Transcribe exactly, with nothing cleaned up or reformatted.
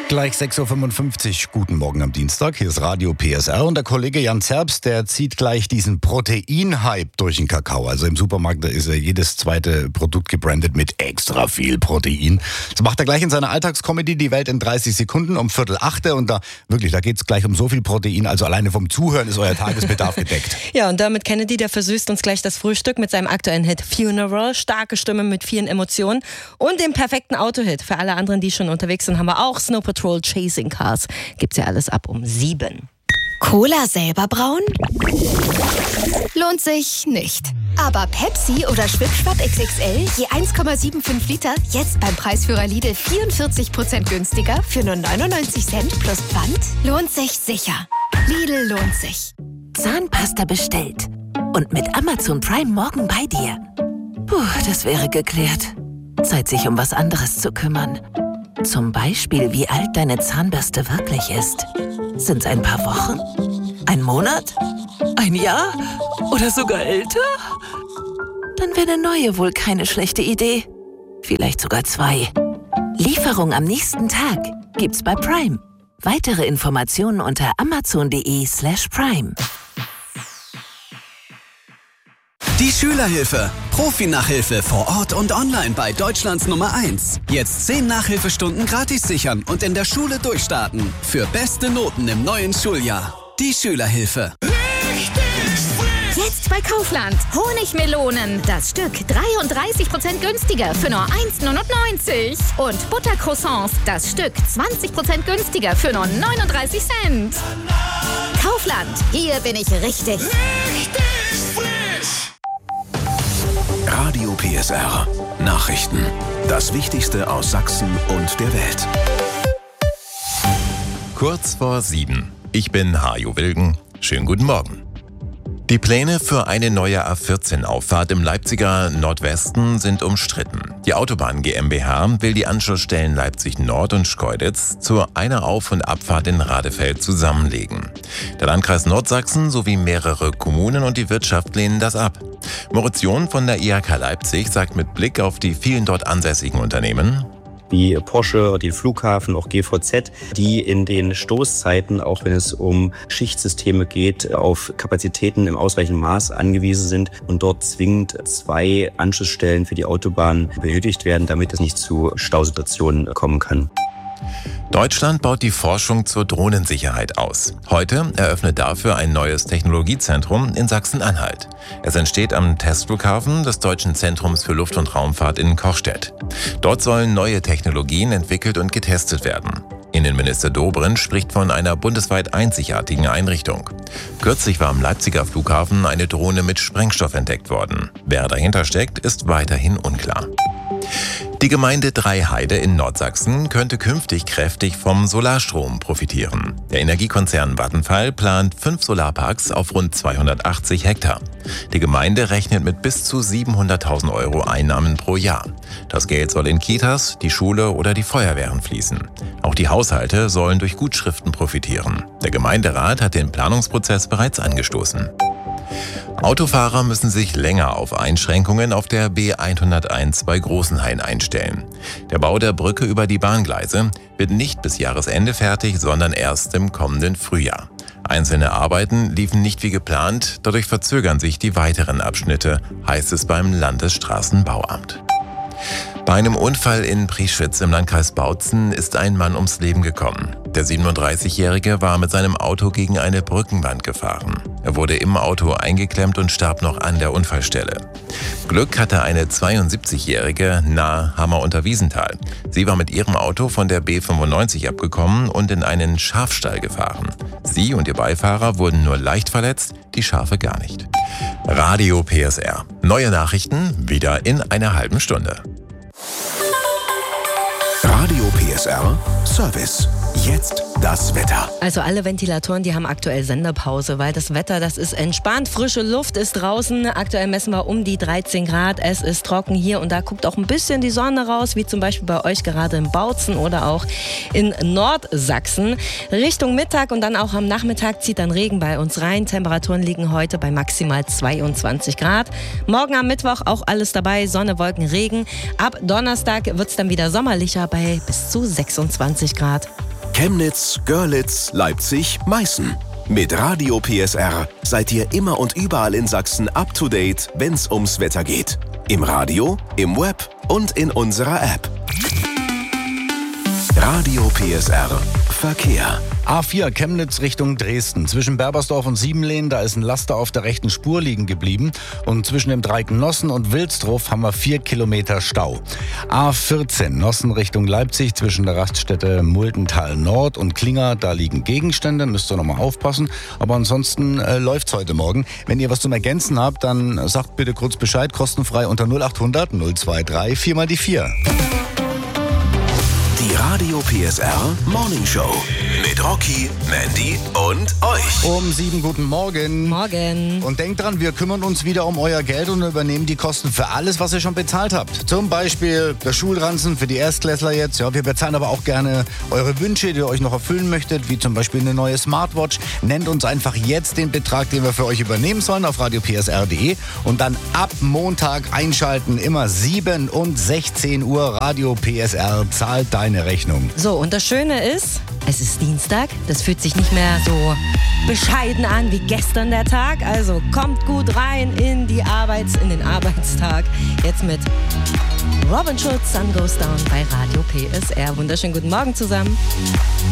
Gleich sechs Uhr fünfundfünfzig. Guten Morgen am Dienstag. Hier ist Radio P S R und der Kollege Jan Zerbst, der zieht gleich diesen Protein-Hype durch den Kakao. Also im Supermarkt ist ja jedes zweite Produkt gebrandet mit extra viel Protein. Das macht er gleich in seiner Alltagscomedy Die Welt in dreißig Sekunden um Viertel achte. Und da wirklich, da geht es gleich um so viel Protein. Also alleine vom Zuhören ist euer Tagesbedarf gedeckt. Ja, und damit Kennedy, der versüßt uns gleich das Frühstück mit seinem aktuellen Hit Funeral. Starke Stimme mit vielen Emotionen und dem perfekten Autohit. Für alle anderen, die schon unterwegs sind, haben wir auch Snow Patrol Chasing Cars. Gibt's ja alles ab um sieben. Cola selber brauen? Lohnt sich nicht. Aber Pepsi oder Schwipschwapp X X L, je eins Komma fünfundsiebzig Liter, jetzt beim Preisführer Lidl vierundvierzig Prozent günstiger für nur neunundneunzig Cent plus Pfand? Lohnt sich sicher. Lidl lohnt sich. Zahnpasta bestellt. Und mit Amazon Prime morgen bei dir. Puh, das wäre geklärt. Zeit, sich um was anderes zu kümmern. Zum Beispiel, wie alt deine Zahnbürste wirklich ist. Sind's ein paar Wochen? Ein Monat? Ein Jahr? Oder sogar älter? Dann wäre eine neue wohl keine schlechte Idee. Vielleicht sogar zwei. Lieferung am nächsten Tag gibt's bei Prime. Weitere Informationen unter amazon.de slash prime. Die Schülerhilfe. Profi-Nachhilfe vor Ort und online bei Deutschlands Nummer eins. Jetzt zehn Nachhilfestunden gratis sichern und in der Schule durchstarten. Für beste Noten im neuen Schuljahr. Die Schülerhilfe. Jetzt bei Kaufland. Honigmelonen. Das Stück dreiunddreißig Prozent günstiger für nur eins Komma neunundneunzig. Und Buttercroissants. Das Stück zwanzig Prozent günstiger für nur neununddreißig Cent. Kaufland. Hier bin ich richtig. Richtig frisch. Radio P S R. Nachrichten. Das Wichtigste aus Sachsen und der Welt. Kurz vor sieben. Ich bin Hajo Wilgen. Schönen guten Morgen. Die Pläne für eine neue A vierzehn Auffahrt im Leipziger Nordwesten sind umstritten. Die Autobahn GmbH will die Anschlussstellen Leipzig Nord und Schkeuditz zu einer Auf- und Abfahrt in Radefeld zusammenlegen. Der Landkreis Nordsachsen sowie mehrere Kommunen und die Wirtschaft lehnen das ab. Moritz John von der I H K Leipzig sagt mit Blick auf die vielen dort ansässigen Unternehmen: wie Porsche, den Flughafen, auch G V Z, die in den Stoßzeiten, auch wenn es um Schichtsysteme geht, auf Kapazitäten im ausreichenden Maß angewiesen sind und dort zwingend zwei Anschlussstellen für die Autobahn benötigt werden, damit es nicht zu Stausituationen kommen kann. Deutschland baut die Forschung zur Drohnensicherheit aus. Heute eröffnet dafür ein neues Technologiezentrum in Sachsen-Anhalt. Es entsteht am Testflughafen des Deutschen Zentrums für Luft- und Raumfahrt in Kochstedt. Dort sollen neue Technologien entwickelt und getestet werden. Innenminister Dobrindt spricht von einer bundesweit einzigartigen Einrichtung. Kürzlich war am Leipziger Flughafen eine Drohne mit Sprengstoff entdeckt worden. Wer dahinter steckt, ist weiterhin unklar. Die Gemeinde Dreiheide in Nordsachsen könnte künftig kräftig vom Solarstrom profitieren. Der Energiekonzern Vattenfall plant fünf Solarparks auf rund zweihundertachtzig Hektar. Die Gemeinde rechnet mit bis zu siebenhunderttausend Euro Einnahmen pro Jahr. Das Geld soll in Kitas, die Schule oder die Feuerwehren fließen. Auch die Haushalte sollen durch Gutschriften profitieren. Der Gemeinderat hat den Planungsprozess bereits angestoßen. Autofahrer müssen sich länger auf Einschränkungen auf der B hunderteins bei Großenhain einstellen. Der Bau der Brücke über die Bahngleise wird nicht bis Jahresende fertig, sondern erst im kommenden Frühjahr. Einzelne Arbeiten liefen nicht wie geplant, dadurch verzögern sich die weiteren Abschnitte, heißt es beim Landesstraßenbauamt. Bei einem Unfall in Prieschwitz im Landkreis Bautzen ist ein Mann ums Leben gekommen. Der siebenunddreißigjährige war mit seinem Auto gegen eine Brückenwand gefahren. Er wurde im Auto eingeklemmt und starb noch an der Unfallstelle. Glück hatte eine zweiundsiebzigjährige nahe Hammer unter Wiesenthal. Sie war mit ihrem Auto von der B fünfundneunzig abgekommen und in einen Schafstall gefahren. Sie und ihr Beifahrer wurden nur leicht verletzt, die Schafe gar nicht. Radio P S R. Neue Nachrichten wieder in einer halben Stunde. Radio P S R Service. Jetzt das Wetter. Also alle Ventilatoren, die haben aktuell Senderpause, weil das Wetter, das ist entspannt. Frische Luft ist draußen. Aktuell messen wir um die dreizehn Grad. Es ist trocken hier und da guckt auch ein bisschen die Sonne raus, wie zum Beispiel bei euch gerade in Bautzen oder auch in Nordsachsen. Richtung Mittag und dann auch am Nachmittag zieht dann Regen bei uns rein. Temperaturen liegen heute bei maximal zweiundzwanzig Grad. Morgen am Mittwoch auch alles dabei. Sonne, Wolken, Regen. Ab Donnerstag wird es dann wieder sommerlicher bei bis zu sechsundzwanzig Grad. Chemnitz, Görlitz, Leipzig, Meißen. Mit Radio P S R seid ihr immer und überall in Sachsen up to date, wenn's ums Wetter geht. Im Radio, im Web und in unserer App. Radio P S R Verkehr. A vier Chemnitz Richtung Dresden. Zwischen Berbersdorf und Siebenlehn, da ist ein Laster auf der rechten Spur liegen geblieben. Und zwischen dem Dreieck Nossen und Wilsdruff haben wir vier Kilometer Stau. A vierzehn Nossen Richtung Leipzig, zwischen der Raststätte Muldental Nord und Klinger, da liegen Gegenstände, müsst ihr nochmal aufpassen. Aber ansonsten äh, läuft's heute Morgen. Wenn ihr was zum Ergänzen habt, dann sagt bitte kurz Bescheid, kostenfrei unter null acht hundert null zwei drei vier mal die vier. Die Radio P S R Morning Show mit Rocky, Mandy und euch. Um sieben, guten Morgen. Morgen. Und denkt dran, wir kümmern uns wieder um euer Geld und übernehmen die Kosten für alles, was ihr schon bezahlt habt. Zum Beispiel der Schulranzen für die Erstklässler jetzt. Ja, wir bezahlen aber auch gerne eure Wünsche, die ihr euch noch erfüllen möchtet, wie zum Beispiel eine neue Smartwatch. Nennt uns einfach jetzt den Betrag, den wir für euch übernehmen sollen, auf radio p s r punkt d e und dann ab Montag einschalten, immer sieben und sechzehn Uhr. Radio P S R zahlt deine Rechnung. So, und das Schöne ist, es ist Dienstag. Das fühlt sich nicht mehr so bescheiden an wie gestern der Tag. Also kommt gut rein in, die Arbeits-, in den Arbeitstag. Jetzt mit Robin Schulz, Sun Goes Down bei Radio P S R. Wunderschönen guten Morgen zusammen.